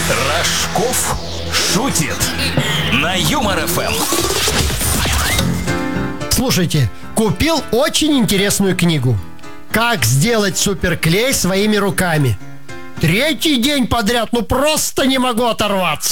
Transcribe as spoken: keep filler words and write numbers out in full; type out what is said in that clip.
Рожков шутит на Юмор эф эм. Слушайте, купил очень интересную книгу. Как сделать суперклей своими руками. Третий день подряд, ну просто не могу оторваться.